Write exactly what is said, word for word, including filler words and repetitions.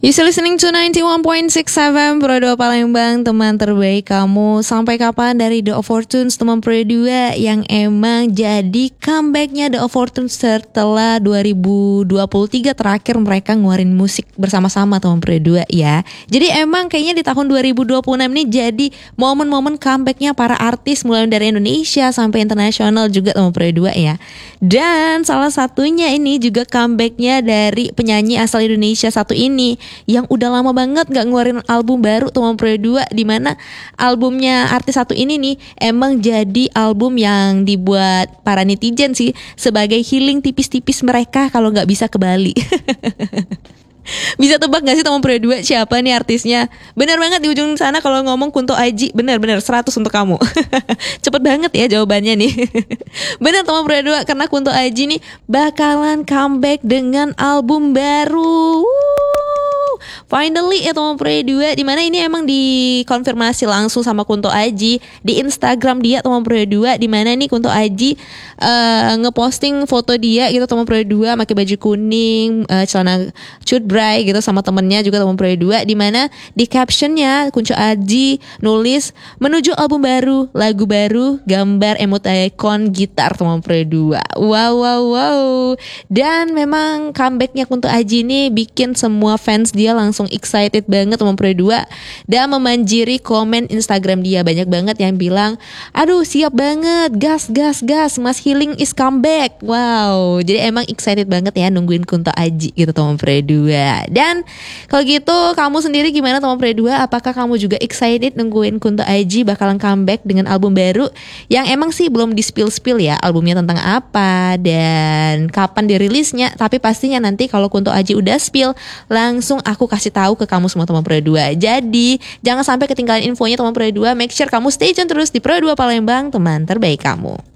You still listening to ninety-one point six F M Pro dua Palembang, teman terbaik kamu. Sampai kapan dari The Fortunes, teman Pro dua yang emang jadi comebacknya The Fortunes setelah dua ribu dua puluh tiga terakhir mereka ngeluarin musik bersama-sama teman Pro dua ya. Jadi emang kayaknya di tahun dua ribu dua puluh enam ini jadi momen-momen comebacknya para artis mulai dari Indonesia sampai internasional juga teman Pro dua ya. Dan salah satunya ini juga comebacknya dari penyanyi asal Indonesia satu ini yang udah lama banget gak ngeluarin album baru teman Pro dua, dimana albumnya artis satu ini nih emang jadi album yang dibuat para netizen sih sebagai healing tipis-tipis mereka kalau gak bisa ke Bali. Bisa tebak gak sih teman Pro dua siapa nih artisnya? Bener banget di ujung sana kalau ngomong Kunto Aji. Bener-bener seratus untuk kamu. Cepet banget ya jawabannya nih. Bener teman Pro dua, karena Kunto Aji nih bakalan comeback dengan album baru. Finally ya teman Pro dua, dimana ini emang dikonfirmasi langsung sama Kunto Aji di Instagram dia teman Pro dua, dimana nih Kunto Aji uh, ngeposting foto dia gitu teman Pro dua pakai baju kuning, uh, celana cutbray gitu sama temennya juga teman Pro dua, dimana di captionnya Kunto Aji nulis menuju album baru, lagu baru, gambar emoticon gitar teman Pro dua. Wow wow wow. Dan memang comebacknya Kunto Aji ini bikin semua fans dia langsung excited banget teman Pro dua dan memanjiri komen Instagram dia. Banyak banget yang bilang, aduh siap banget, gas gas gas, Mas Healing is comeback. Wow, jadi emang excited banget ya nungguin Kunto Aji gitu teman Pro dua. Dan kalau gitu kamu sendiri gimana teman Pro dua? Apakah kamu juga excited nungguin Kunto Aji bakalan comeback dengan album baru yang emang sih belum di spill-spill ya albumnya tentang apa dan kapan dirilisnya, tapi pastinya nanti kalau Kunto Aji udah spill langsung aku kasih tahu ke kamu semua teman Pro dua. Jadi jangan sampai ketinggalan infonya teman Pro dua. Make sure kamu stay tune terus di Pro dua Palembang, teman terbaik kamu.